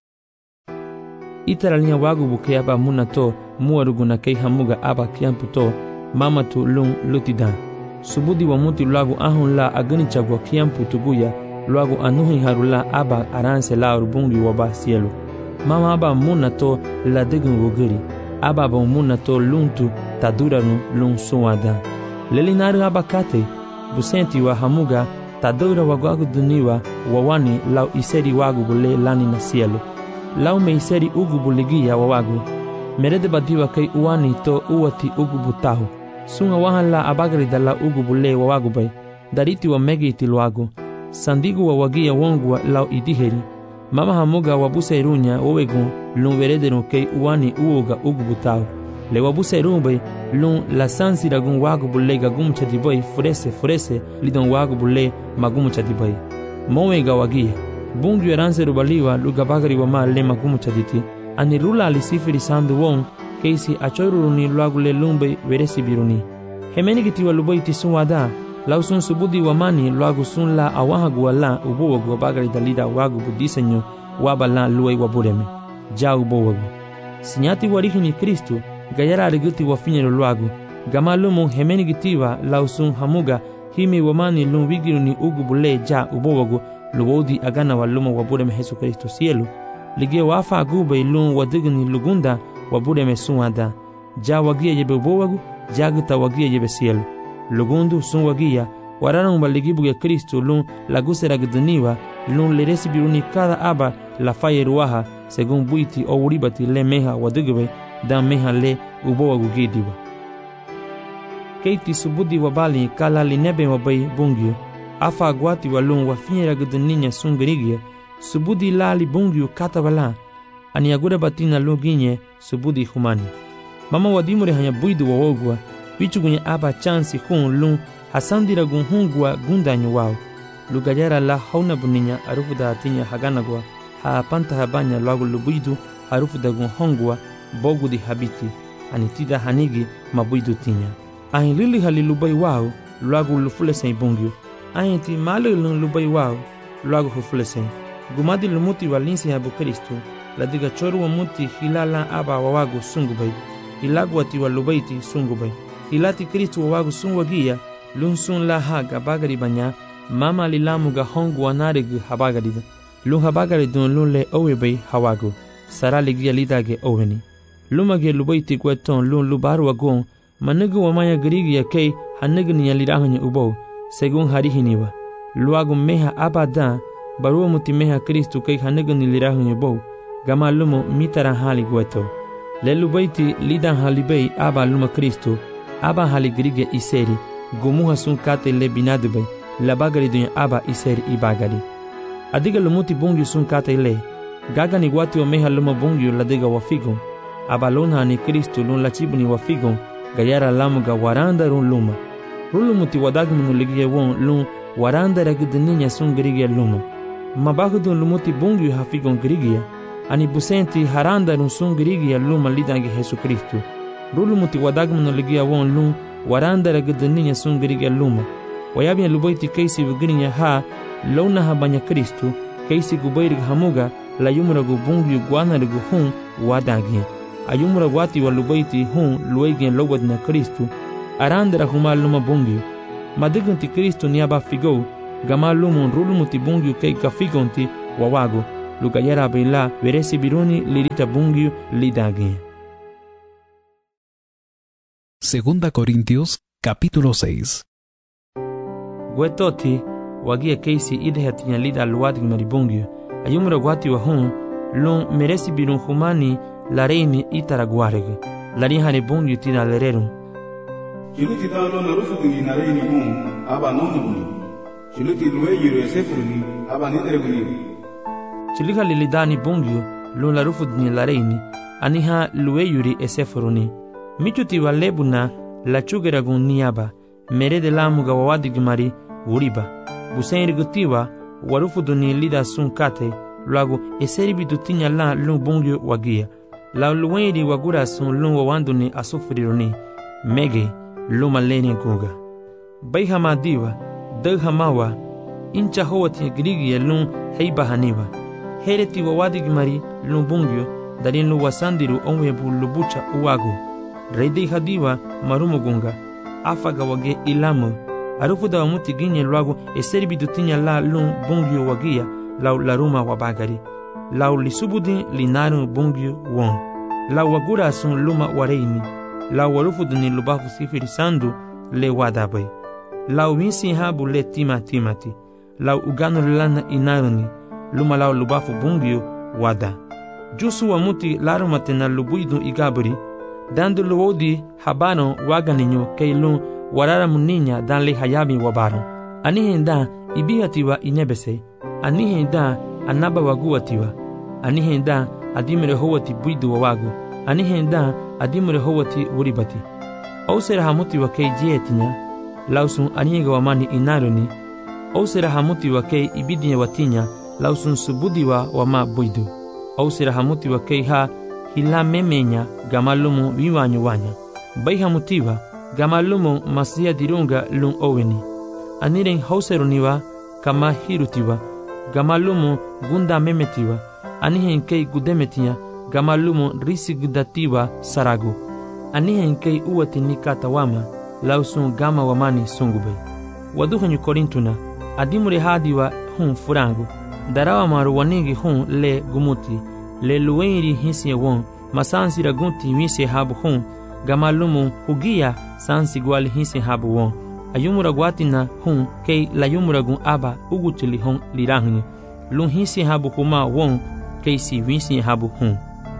Itaralia wagu buke aba munato muaruguna kei hamuga aba kiamputo mamatu lun lutida. Subudi wa muti lagu ahun la agani chagwa kiampu tuguya lagu anuhi harula aba aranse la urubungi waba cielo. Mama aba munato la degun wogiri. Aba ba munato luntu taduranu lun sunwada. Lelinari abakate busenti wa hamuga tadura wagwagu duniwa wawani lau iseri wagu bule lani na cielo lau me iseri ugu buligia wawagu merede badiwa kai uwani to uwati ugu butahu sunga wahan la abagari da la ugu bule wawagu bay dariti wa megiti luagu sandigu wa wagia wongwa lau idiheri mama hamuga wabuse irunya wawegu lun verede no kai uwani uoga ugu butahu le wabuse irumbe lun la sansi ragun wagu bule gagum chadiboy furese furese lidon wagu bule magum chadiboy mowe gawagia bungu eranse rubaliwa lugabagari wa ma le magum chaditi ani rula alisifiri sandu won keisi achoiruni lagu le lumbe veresi biruni hemeni gitiwa luboy tisuwada lausun subudi wa mani lagu sun la awahagu wala ubowagu bagari dalida wagu budisenyo wabala luwai wabureme ja ubowagu sinyati warihini Kristu gayara ariguti wa finyero luagu gama lumu hemeni gitiwa lausun hamuga himi wamani lum wigiruni ugu bule ja ubowagu luwodi agana wa lumu wabureme Jesu Kristo cielo lige wafa agube lum wadigni lugunda wabureme sunwada ja wagia yebe ubowagu jaguta wagia yebe cielo lugundu sun wagia wararan waligibuge Kristo lum lagusera gduniwa lum leresi biruni kada aba la fayeruaha según buiti o uribati le meha wadigbe da meha le ubowa gugidiwa keiti subudi wabali kala linebe wabai bungyo afa agwati walun wafinyera guduninya sungrigia subudi lali bungyo katawala ani agura batina luginye subudi humani mama wadimure hanya buidu wawogwa wichugunye aba chansi hun lun hasandira gunhungwa gundanyo wao lugajara la hauna buninya arufuda atinya haganagwa ha panta habanya lagu lubuidu arufuda gunhongwa bogudi habiti anitida hanigi mabuidu tinya ahin lili halilubai wao lagu lufulesen bungyo ahin ti malu lubai wao lagu hufulesen gumadi lumuti walinsi habu Kristo ladiga choru wa muti hilala aba wawagu sungubai ilagu wati walubaiti sungubai ilati Kristo wawagu sungwagia lunsun la haga bagari banya mama lilamu ga hongu wanarigu habagarida lun habagaridun lun le owebai hawagu sarali gia lidage oweni lumage lubaiti kweton lun lubaru wagon manugu wamaya grigia kei hanigni yalirahanya ubo segun harihiniwa luagu meha abada barua muti meha Kristo kei hanigni lirahanya ubo gama lumo mitara hali gweto le lubaiti lidan halibei aba luma Kristo aba hali grigia iseri gumuha sun kate le binadubei la bagari dunya aba iseri ibagari adiga lumuti bungyu sun kate le gaga ni wati wa meha luma bungyu la diga wafigon aba luna ni Kristo lun la chibuni wafigon gayara lamuga waranda run luma rulumuti wadagmunu ligia won lun waranda ragidninya sun grigia luma mabagudun lumuti bungyu hafigon grigia ani busenti haranda run sun grigia luma lidangi Jesu Kristo rulumuti wadagmunu ligia won lun waranda ragidninya sun grigia luma wayabia lubaiti keisi vigrinya ha lona habanya Kristo keisi gubairi hamuga la yumura gubungyu guana rigu hun wadagi ayumura wati wa lubaiti hun luegen lobadna Kristo arandra huma luma bungyu madigunti Kristo niaba figo gama lumo rulumu ti bungyu kei kafikonti wawago lugayara bela veresi biruni lirita bungyu lidagin. Segunda Corintios, capítulo seis. Gwetoti wagia keisi idhe tinya lida luwadig maribungyu ayumura gwati wa hun lun meresi birun humani lareini itaraguareg larin hane bungyu tina lererum. Chiluti dalo na rufu dini na reini hun aba nonuni. Chiluti luwe yiro esefruni aba nidreguni. Chilika lilidani bungyu lun la rufu dini lareini aniha luwe yuri esefruni. Michuti wa lebuna la chugeragun niaba mere de lamu ga wawadig mari uriba. Busen rigutiwa warufu duni lida sun kate luago eseri bidutinya la lun bungyu wagia. La luwenri wagura sun lun wawanduni asufriruni mege luma lene guga. Baihama diwa daghamawa incha howati grigi lun heiba haniwa. Hereti wawadig mari lun bungyu darin lu wasandiru onwe bu lubucha uwago. Reidi hadiwa marumugunga afaga wage ilamu arufuda wamuti ginye luago eseri bidutinya la lun bungyu wagia lau laruma wabagari lau lisubudi linaru bungyu won lau wagura sun luma wareini lau warufuduni lubafu sifiri sandu le wadabai lau winsi habu le tima timati lau uganu lana inaruni luma lau lubafu bungyu wada jusu wamuti laruma tena lubuidu igaburi dando luodi habano waganinyo keilun warara muninya dan le hayami wabaro anihenda ibihatiwa inyebese anihenda anaba waguatiwa anihenda adimere howati buidu wawago anihenda adimere howati uribati ausera hamuti wa kei jietinya lausun aniga wamani inaroni ausera hamuti wa kei ibidinya watinya lausun subudiwa wama buidu ausera hamuti wa kei ha hila memenya gamalumu viwanyo wanya baihamutiwa gamalumu masia dirunga lun oweni aniren hauseruniwa kama hirutiwa gamalumu gunda memetiwa anihen kei gudemetiya gamalumu risi gudatiwa saragu anihen kei uwati nikatawama lausun gama wamani sungube waduhanyu korintuna adimure hadiwa hun furangu darawa maru wanigi hun le gumuti le luwenri hisi won masansi ragunti wisi habu hun gamalumu hugia sansi gwali hisi habu won ayumura gwatina hun kei layumura gun aba ugutili hun lirahni lun hisi habu huma won kei si wisi habu hun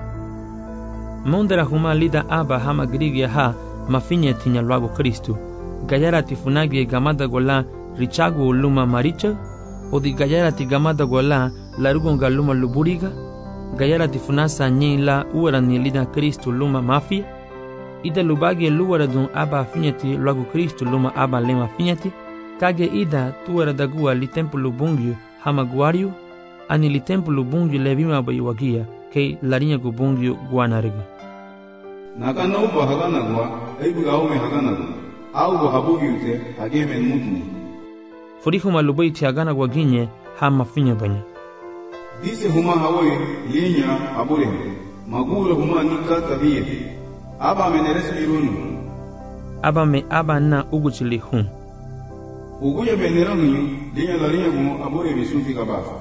mondera huma lida aba hama grigia ha mafinya tinya luago Kristu gayara tifunagi gamada gola richagu luma maricha odi gayara ti gamada gola larugonga luma luburiga gayara tifunasa nyila uara ni lida Kristu luma mafia ida lubagi luara dun aba finyati luago Kristu luma aba lema finyati kage ida tuara dagua li templu bungyu hama guariu ani li templu bungyu levima bayuwagia kei larinya gu bungyu guanariga nakana uba hagana gua aibu gaume hagana gua au gua habugi ute hagemen mutni furihu malubai ti hagana gua ginye hama finya banya dise huma hawoye linya habure magura huma nika tabie aba meneres birunu aba me aba na uguchili hun uguye menerangu linya larinya gu habure bisufi kabafa.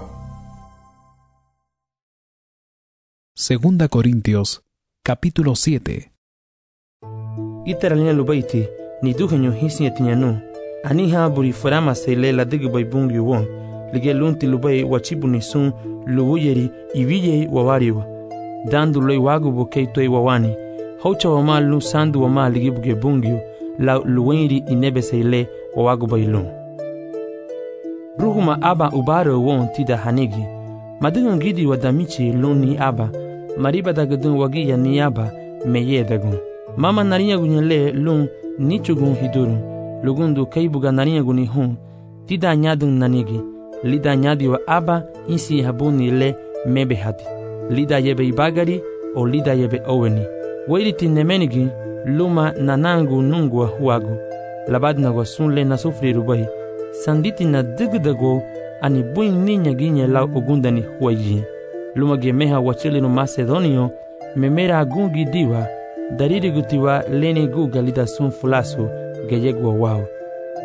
Segunda Corintios, capítulo siete. Itaralina lubaiti, ni duhenyo hisi etinyanu. Aniha buri farama seile la digubay bungi won. Lige lunti lubay wachibu ni sun luwuyeri ibiye wawariwa. Dandu loy wagu bukei toi wawani. Haucha wama lu sandu wama ligibuge bungio. La luwenri inebe seile wawagu bailun. Ruhuma aba ubaro won tida hanigi. Madigan gidi wadamichi luni aba. Mariba dagadun wagiya niyaba meye dagun. Mama narinya gunyale lun nichugun hidurun. Lugundu kaibuga narinya guni hun. Tida nyadun nanigi. Lida nyadi wa aba insi habuni le mebe hadi. Lida yebe ibagari o lida yebe oweni. Wailiti nemenigi luma nanangu nungwa huagu. Labadna wa sunle na sufri rubai. Sanditi na digdago ani buin ninya ginye la ugundani huayi. Luma gemeha wachili no Macedonio memera gungi diwa dariri gutiwa lene guga lida sun fulasu geyegwa wao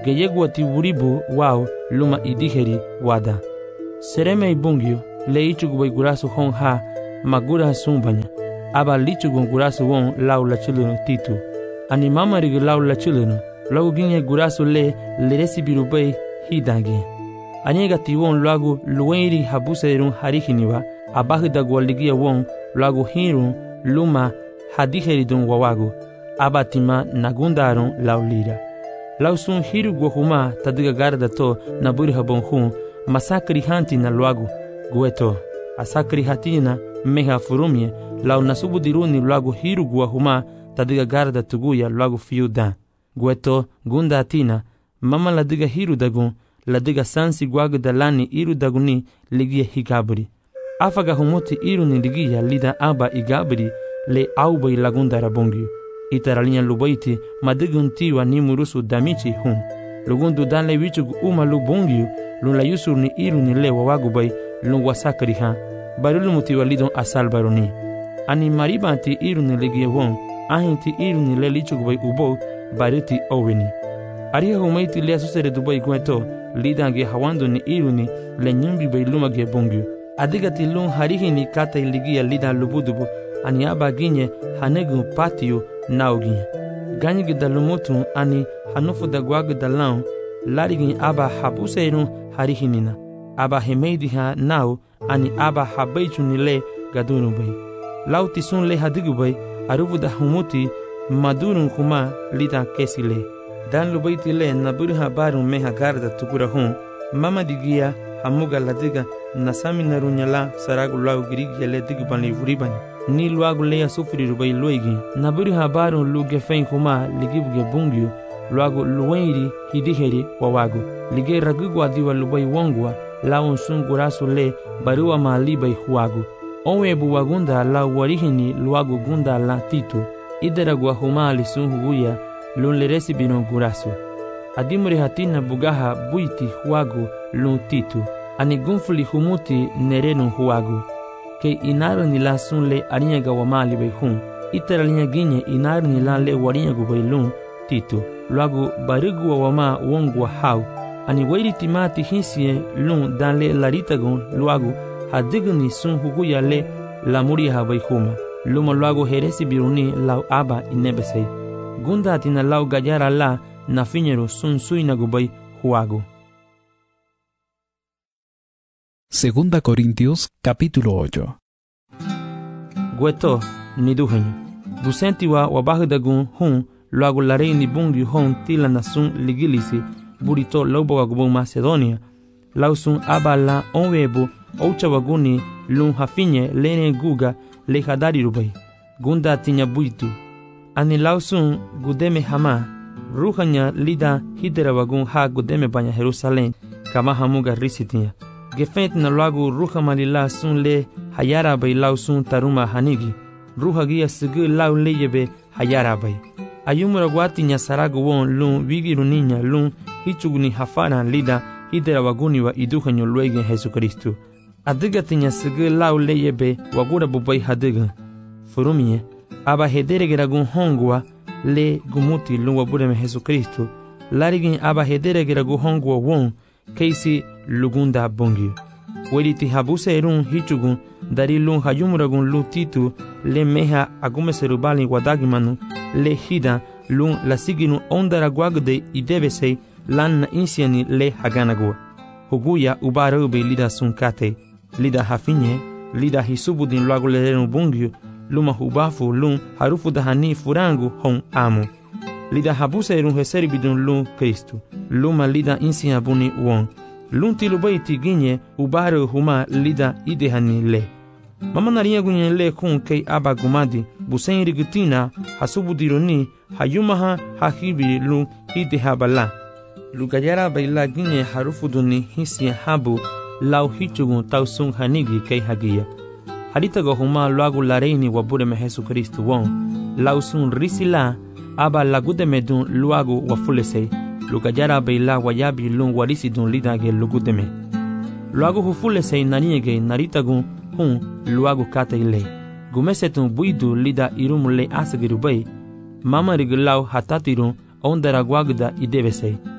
geyegwa ti wuribu wao luma idiheri wada. Sereme ibungyo le ichugu gurasu hon ha magura sumbanya. Aba lichugu gurasu won lau la chulunu titu. Ani mama rigu lau la chulunu. Lagu ginye gurasu le leresi birubay hidangi. Anyega ti won lagu luwenri habuserun harihiniwa. Abahida gwaligia won lagu hirun luma hadiheridun wawagu. Abatima nagundarun laulira. Lausun hiru guahuma tadiga garda to naburi habon hun masakri hanti na luagu gueto. Asakri hatina meha furumye lau nasubu diruni luagu hiru guahuma tadiga garda tuguya luagu fiuda. Gueto gunda atina mama ladiga hiru dagun ladiga sansi guagu dalani iru daguni ligia higabri. Afaga humuti iru ni ligia lida aba igabri le aubai lagunda rabongyu. Itaralinha lubaiti madiguntiwa ni murusu damichi hun. Lugundu danle wichugu uma lubungyu lun la yusur ni iru ni le wawagubai lun wasakari ha. Barulu mutiwa lidon asal baroni. Ani maribanti iru ni ligie won. Ahinti iru ni le lichugubai ubo bariti oweni. Ariha humaiti le asusere dubai gueto lidange hawando ni iru ni le nyimbi bai lumage bungyu. Adigati lun harihi ni kata iligia lidan lubudubu. Ani aba ginye hanegu patio naugi. Ganyigi dalumutu ani hanufu da guagu dalau larigin aba habuseirun harihinina. Aba hemeidi ha nau ani aba habaichu nile gadunu bay. Lau tisun le hadigu bay arubu da humuti madurun kuma lita kesile. Dan lubaiti le naburi habarun meha garda tukura hun. Mama digia hamuga ladiga nasami narunyala saragu lau girigi le digu banli vuribani. Ni luagu leya sufri rubai luigi. Naburi habaru luge fein kuma ligibuge bungyu. Luagu luwenri hidiheri wawagu. Lige ragugu adiwa lubai wongwa. Laun sun gurasu le barua malibai huagu. Onwebu wagunda la warihini luagu gunda la titu. Idaragwa huma li sun huguya lun leresi binon gurasu. Adimuri hatina bugaha buiti huagu lun titu. Ani gunfuli humuti nerenu huagu. Ke inaru ni la sun le arinya gawamali bai hun. Itara linya ginye inaru ni la le warinya gubai lun titu. Luagu barigu wa wama wongwa hau. Ani wairi timati hinsiye lun dan le laritagun luagu hadigu ni sun huguya le lamuri habai huma. Luma luagu heresi biruni lau aba inebesei. Gunda atina lau gayara la na finyero sun suina gubai huagu. Segunda Corintios capítulo ocho. Gueto ni duhenyo. Busenti wa wabahudagun hun luagu larei ni bungi hon tila nasun ligilisi burito lobo wagubun Macedonia. Lausun aba la onwebu oucha waguni lun hafinye lene guga le hadari rubai. Gunda tinya buitu. Ani lausun gudeme hama. Ruhanya lida hidera wagun ha gudeme banya Jerusalem kama hamuga risitinya. Gefent na luagu ruha malila sun le hayara bay lau sun taruma hanigi. Ruha gia sigi lau leyebe hayara bay. Ayumura guati nya saragu won lun wigiru ninya lun hichuguni hafana lida hidera waguni wa iduhanyo luegen Jesucristo. Adiga tinya sigi lau leyebe wagura bubay hadiga. Furumie, aba hedere geragun hongwa le gumuti lun wabureme Jesucristo. Larigin aba hedere geragun hongwa won keisi lugunda bongi. Weliti habuse erun hichugun dari lun hayumuragun lu titu le meha agume serubali wadagimanu le hida lun la siginu ondara guagde idebesei lan na insiani le haganagua. Huguya ubarube lida sunkate, lida hafinye, lida hisubudin luagu lerenu bungyu, luma hubafu lun harufu dahani furangu hon amu. Lida habuse erun heseri bidun lun Kristu, luma lida insia buni won. Lun tilubaiti ginye ubaru huma lida idehani le. Mama naria gunye le kun kei aba gumadi, busen rigutina hasubudironi hayumaha hahibi lun idehabala. Lugayara baila ginye harufuduni hisi habu lau hichugun tausun hanigi kei hagia. Haritago huma luagu lareini wabureme Jesucristo won. Lausun risila aba lagudeme dun luagu wafulesei. Lugayara baila wayabi lun warisi dun lidage lugudeme. Luagu hufulesei naniege naritagun hun luagu kata ile. Gumesetun buidu lida irumule asagirubay. Mama rigilau hatatirun ondara guagda idebesei.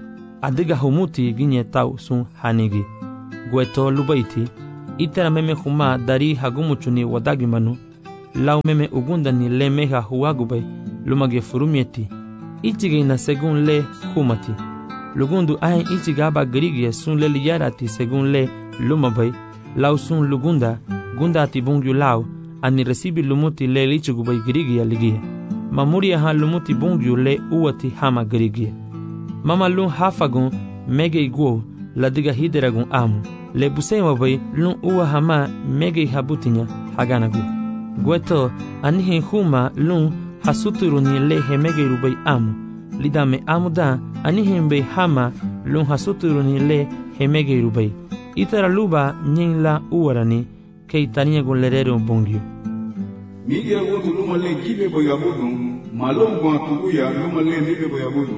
adiga humuti ginye tau sun hanigi. Gueto lubaiti, itera meme huma dari hagumuchuni wadagimanu, lau meme ugundani le meha huagubay, lumage furumieti, ichigina segun le humati. Lugundu ahen ichigaba grigie sun le liyarati segun le lumabay, lau sun lugunda, gundati bungyu lau, ani recibi lumuti le lichugubay grigia ligia. Mamuria ha lumuti bungyu le uati hama grigia. Mama lun hafagun mege iguo la diga hideragun amu. Le busema bay lun uwa hama mege habutinya haganagu. Gueto anihin huma lun hasuturuni le hemege rubay amu. Lidame amu da anihin bay hama lun hasuturuni le hemege rubay. Itara luba nyin la uwarani kei tania gun lerero bungyu. Migira wotu luma le gibe boyabudu, malongwa tuguya luma le nibe boyabudu.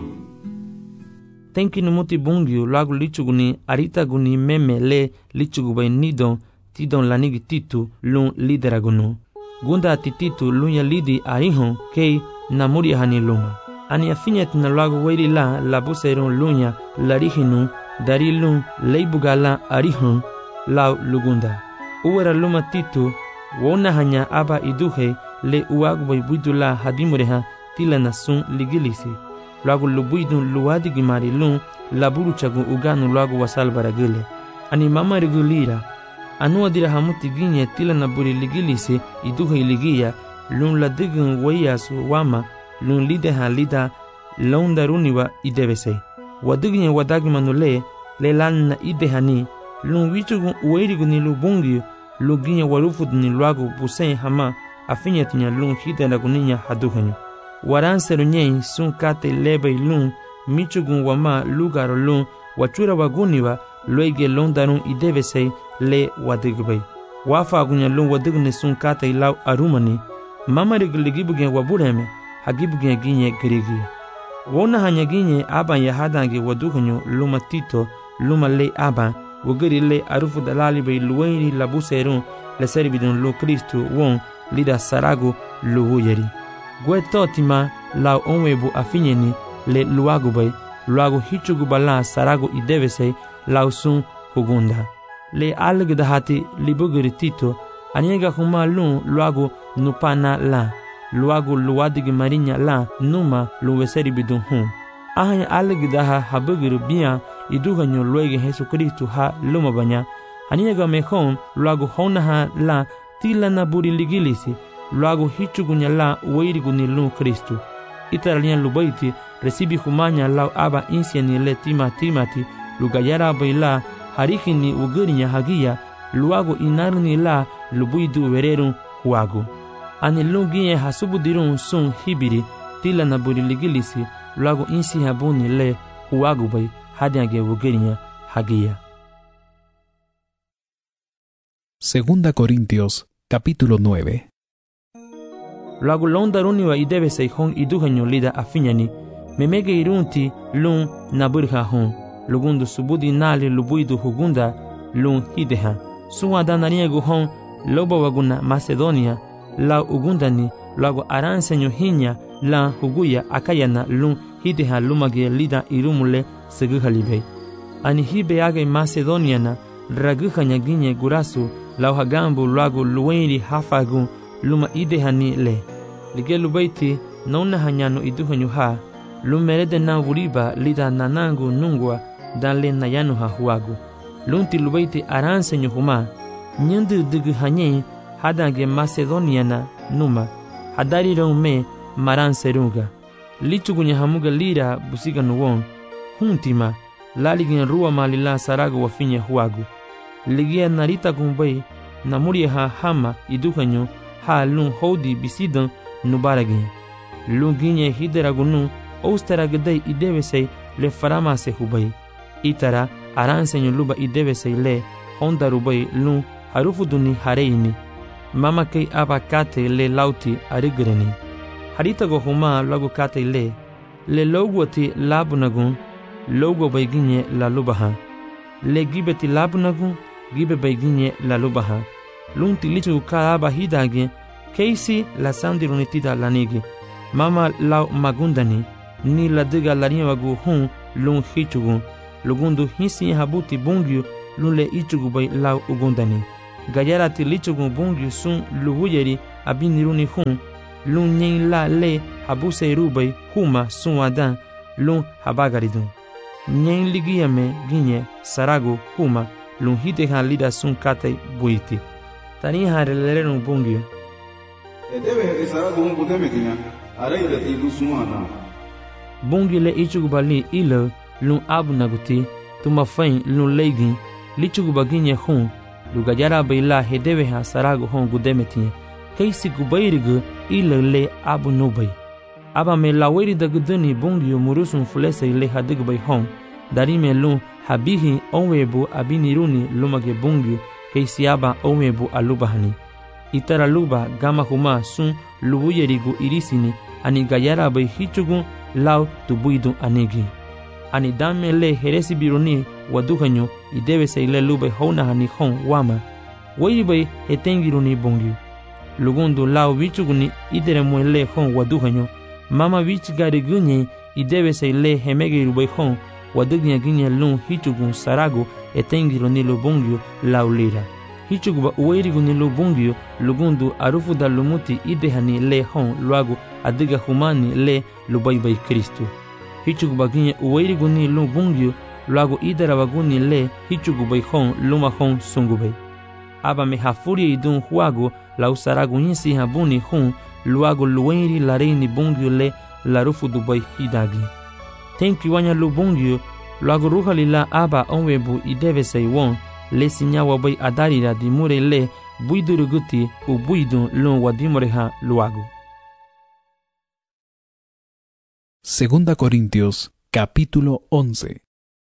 Tenki numuti bungyu lagu lichuguni arita guni meme le lichugubay nidon tidon lanigi titu lun lideragunu. Gunda tititu lunya lidi arihon kei namuri hani luma. Ani afinyet na lagu weiri la labuseron lunya larihinu dari lun leibugala arihon lau lugunda. Uwera luma titu wona hanya aba iduhe le uagubay buidula hadimureha tila na sun ligilisi. Luagu lubuidun luadi gimari lun laburu chagu uganu luagu wasal baragile. Ani mama regulira. Anu adira hamuti ginye tila na buri ligilisi iduhe iligia lun la digun waya su wama lun lideha lida laundaruniwa idebese. Waduginye wadagimanu le le lan na idehani lun wichugun uweiriguni lubungi luginye warufuduni luagu busen hama afinyetinya lun hidena guninya haduhanyu. Waran serunyen sun kate lebe lun michugun wama lugaro lun wachura waguniwa loige londarun idebese le wadigubay. Wafa agunya lun wadigne sun kate lau arumani mama rigiligibugen wabureme hagibugen ginye girigi. Wona hanya ginye aban yahadange waduhanyu luma tito luma le aban wugiri le arufu dalali bay luweiri labuserun le servidun lu Kristu won lida saragu luwuyeri. Gueto tima lau onwebu afinyeni le luagu bay luagu hichugubala saragu idevese lau sun hugunda. Le algdahati libugiri tito aniega huma lun luagu nupana la luagu luadigi marinya la numa luweseri bidun hum. Ahanya algdaha habugiri biya iduganyo luege Jesu Kristu ha lumabanya aniega mehon luagu honaha la tila na buri ligilisi luagu hichugunya la weiriguni lun Kristu. Itaralian lubaiti recibi humanya lau aba insiani le tima timati lugayara baila harikini ugirinya hagia luagu inarni la lubuidu wererun huagu. Ani lungiye hasubudirun sun hibiri tila na buri ligilisi luagu insi habuni le huagu bay hadiage ugirinya hagia. Segunda Corintios, capítulo nueve. Luagu londaruniwa idebese hon iduhanyo lida afinyani memege irunti lun naburha hon lugundu subudi nali lubuidu hugunda lun hideha suwa dananiegu hon loba waguna Macedonia la ugundani luagu aransenyo hinya la huguya akayana lun hideha lumage lida irumule seguhalibei. Ani hibe age Macedoniana raguhanya ginye gurasu lau hagambu luagu luweiri hafagun luma idehani le. Lige lubaiti nauna hanyano iduhanyu ha lumerede na wuriba lida nanangu nungwa dan le nayanu ha huagu. Lunti lubaiti aransenyo huma nyandu dugu hanye hadange Macedoniana numa hadari me maran serunga. Lichugunya hamuga lira busiga nuwon huntima laligin ruwa malila saragu wafinya huagu. Ligia narita gumbay namuria ha hama iduhanyu ha lun hodi bisidan nubaragin. Lunginye hideragunu ousteragdei idebesei le faramase hubay. Itara aransenyo luba idebesei le honda rubay lun harufuduni hareini. Mama kei abakate le lauti arigreni. Haritago huma lagu kate le. Le logwati labunagun logo bayginye la lubaha. Le gibeti labunagun gibe bayginye la lubaha. Lunti lichu kaaba hidage keisi la sandirunitida lanigi. Mama lau magundani ni la diga laniwagu hun lun hichugun lugundu hisi habuti bungyu lun le ichugu bay law ugundani. Gayarati lichugu bungyu sun luhuyeri abiniruni hun lun nyen la le habuse rubay huma sun adan lun habagaridun. Nyen ligiyame ginye sarago huma lun hite han lida sun katay buiti. Tani hareleren bungyu. Edebe esarago hun budemetinya arayda ti lusumana. Bungyu le ichugu bali ilo lun abu naguti tuma fain lun leigin lichugu baginye hun lugajara bayla hedebe ha sarago hun gudemetinya. Kaisi gubayrigu ilo le abu nubay. Aba me laweri da guduni bungyu murusun fulese le hadig bay hon. Darime lun habihi onwebu abiniruni lumage bungyu kaisi aba onwebu alubahani. Itara luba gama huma sun lubuyerigu irisini ani gayara bay hichugun law tubuidun anigi. Ani dame le heresi biruni waduhanyo idebe se ile lube hona hani hon wama. Wairi bay hetengiruni bungyu. Lugundu law wichuguni idere mwele hon waduhanyo. Mama wich gari gunye idebe se le hemege rubay hon wadugnya ginye lun hichugun sarago etengiruni lubungyu law lira. Hichuguba uwairiguni lubungyu lugundu arufu da lumuti idehani le hon luagu adiga humani le lubaybay Kristu. Hichuguba ginye uwairiguni lubungyu luagu idarabaguni le hichugubay hon luma hon sungubay. Aba me hafuri idun huagu la usaragu nyisi habuni hun luagu luwairi lareini bungyu le larufu dubay hidagi. Tenki wanya lubungyu luagu ruhalila aba onwebu ideve seiwon le sinyawa bay adarira dimure le buiduruguti u buidun lun wadimoreha luagu. Segunda Corintios, capítulo once.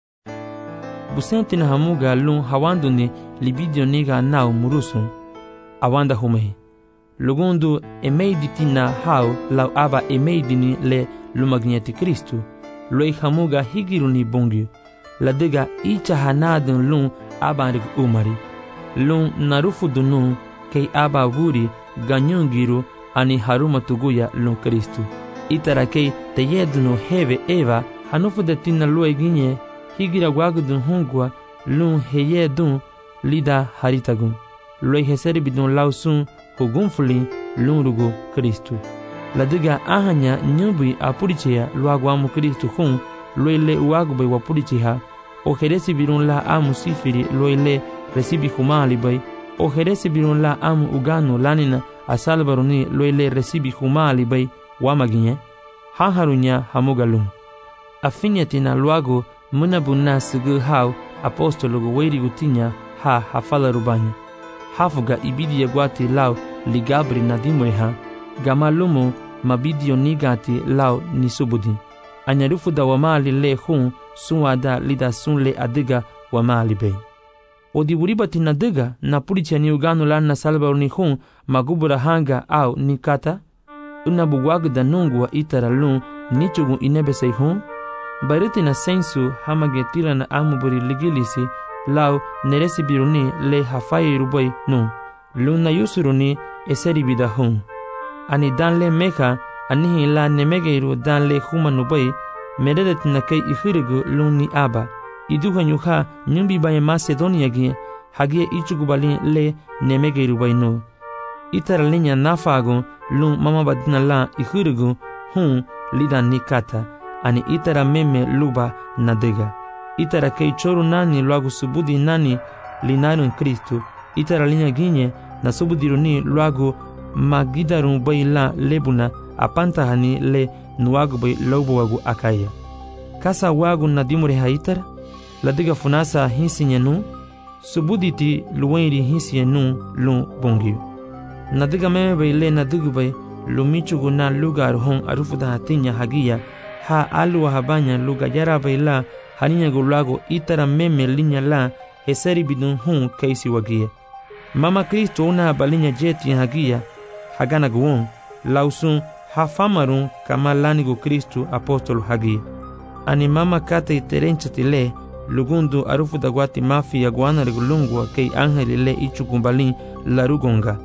Busenti na hamuga lun hawanduni libidio niga nau murusun awanda humehi. Lugundu emeiditina hau lau aba emeidini le lumagneti Kristu. Loi hamuga higiruni bungyu. Ladega icha hanadun lun abanrig umari. Lun narufu dunun kei aba wuri ganyungiru ani haruma tuguya lun Kristu. Itara kei teyedunu heve eva hanufu detina lue ginye higira wagudun hungwa lun heyedun lida haritagun. Loi heseribidun lausun hugunfuli lun rugu Kristu. Ladega ahanya nyubi apurichea luaguamu Kristu hun loile uagubay wapurichiha. O heresi birun la amu sifiri loile resibi humali bay. O heresi birun la amu uganu lanina asalbaruni loile resibi humali bay wamaginye. Haharunya hamugalum. Afinyatina luago munabuna sigu hau apostologu weiri gutinya ha hafala rubanya. Hafuga ibidi yagwati lau ligabri nadimweha. Gamalumu mabidio nigati lau nisubudi. Anyarufu da wamali le hun sunwada lida sunle adiga wamali bay. Odi wuribati nadiga na puricha ni uganu lan na salba ni hun magubura hanga au nikata. Unabuwagda nungu wa itara lun nichugu inebesei hun. Bariti na sensu hamagetila na amuburi ligilisi lau neresi biruni le hafai rubai nun. Lun na yusuruni eseribida hun. Ani dan le meka anihi la nemegeiru dan le humanubay meredet na kay ihirigu luni aba. Iduhanyu ha nyumbi baye Macedonia gi hagie ichugubali le nemegeiru bay no. Itara linya nafagun lun mama badina la ihirigu hun lida nikata. Ani itara meme luba nadega. Itara kay choru nani luagu subudi nani linarun Kristu. Itara linya ginye na subudiruni luagu magidarun bay la lebuna apanta hani le nuagu bay lobo wagu akaya. Kasa wagu nadimure haitar ladiga funasa hinsinyanu subuditi luwenri hinsinyanu lun bungyu. Nadiga meme bay le nadigu bay lumichugu na lugar hon arufuda hatinya hagia ha alu habanya luga yara bay la haninya gulago itara meme linya la heseri bidun hun kaisi wagia. Mama Kristo una balinya jeti hagia hagana guon lausun hafamarun kama lanigo Kristu apostolo hagia. Ani mama kata iterenchati lugundu arufu dagwati mafi ya guana regulungwa kei angeli le ichukumbalin larugonga.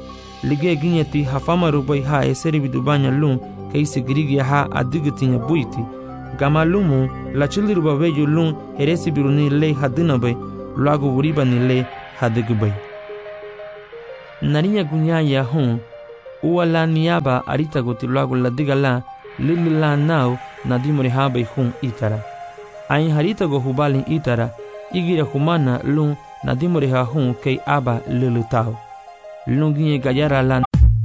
Lige ginyati hafamaru bay ha eseri bidubanya lun kei sigirigi ha adigitinya buiti Gamalumu la chiliruba be yulun heresi biruni le hadinabe luago buriba ni le hadigube. Narinya gunyaya hon uala niaba arita goti luago la digala lilila nao nadimore habe hun itara. Ain harita go hubalin itara igira humana lun nadimore ha hun kei aba lilutao. Lungiye gayara la.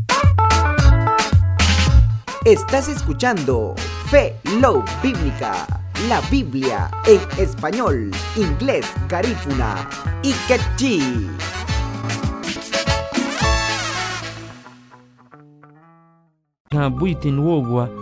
Estás escuchando Fe Love Bíblica, la Biblia en español, inglés, garífuna y quechí. Ha buitin wogwa